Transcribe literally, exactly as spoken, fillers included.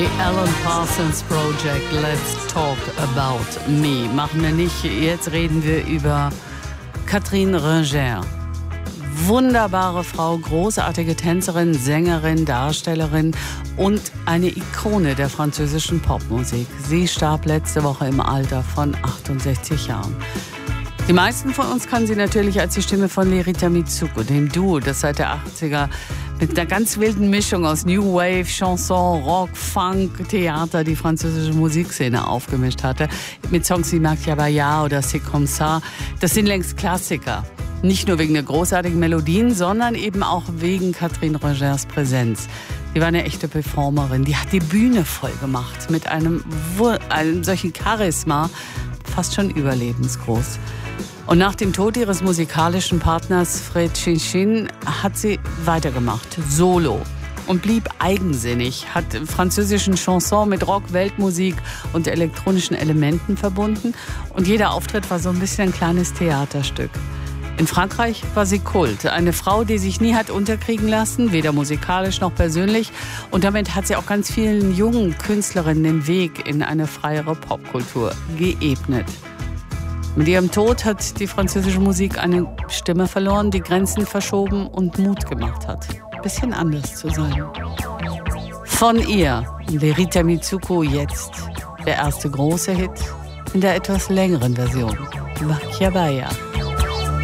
The Alan Parsons Project, Let's Talk About Me. Machen wir nicht, jetzt reden wir über Catherine Ringer. Wunderbare Frau, großartige Tänzerin, Sängerin, Darstellerin und eine Ikone der französischen Popmusik. Sie starb letzte Woche im Alter von achtundsechzig Jahren. Die meisten von uns kennen sie natürlich als die Stimme von Lerita Mitsuko, dem Duo, das seit der achtziger mit einer ganz wilden Mischung aus New Wave, Chanson, Rock, Funk, Theater die französische Musikszene aufgemischt hatte. Mit Songs wie Marc Jabaya oder C'est comme ça. Das sind längst Klassiker. Nicht nur wegen der großartigen Melodien, sondern eben auch wegen Catherine Ringers Präsenz. Sie war eine echte Performerin. Die hat die Bühne voll gemacht mit einem, einem solchen Charisma, fast schon überlebensgroß. Und nach dem Tod ihres musikalischen Partners Fred Chinchin hat sie weitergemacht, solo. Und blieb eigensinnig, hat französischen Chanson mit Rock, Weltmusik und elektronischen Elementen verbunden. Und jeder Auftritt war so ein bisschen ein kleines Theaterstück. In Frankreich war sie Kult. Eine Frau, die sich nie hat unterkriegen lassen, weder musikalisch noch persönlich. Und damit hat sie auch ganz vielen jungen Künstlerinnen den Weg in eine freiere Popkultur geebnet. Mit ihrem Tod hat die französische Musik eine Stimme verloren, die Grenzen verschoben und Mut gemacht hat, ein bisschen anders zu sein. Von ihr, Lerita Mitsuko, jetzt der erste große Hit in der etwas längeren Version, Marc Jabaya.